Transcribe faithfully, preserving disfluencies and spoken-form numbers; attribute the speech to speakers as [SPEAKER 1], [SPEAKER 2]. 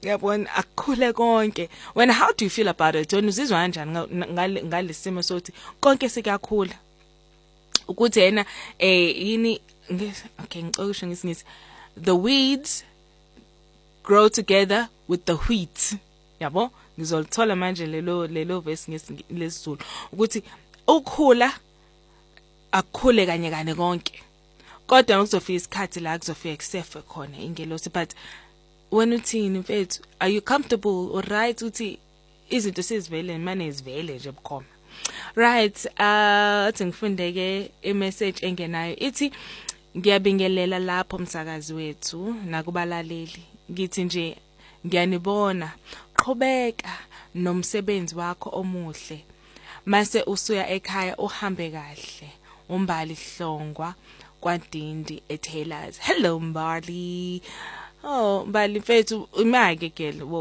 [SPEAKER 1] Yabona akukhule konke. Wena how do you feel about it? Wena uzizwa kanjani ngale ngalesimo sokuthi konke sikakhula? Ukuthi yena eh yini okay ngicokisho ngisingisi the weeds grow together with the wheat. Yabo ngizolithola manje lelo lelo verse ngesizulu ukuthi ukukhula akukhule kanye kanye konke. Kodwa ngizofika isikhathi la kuzofika kusefe khona ingelosi but when uthini mfethu are you comfortable or right uthi izinto sizivele manje izivele nje bukhoma. Right, uh athi ngifunde ke i-message engenayo ithi ngiyabingelela lapho umsakazi wethu nakubalaleli ngithi nje ngiyanibona qhubeka nomsebenzi wakho omuhle mase usuya ekhaya uhambe kahle umbali Hlongwa kwaDindi eTailors. Hello Mbali. Oh Mbali mfethu imake ke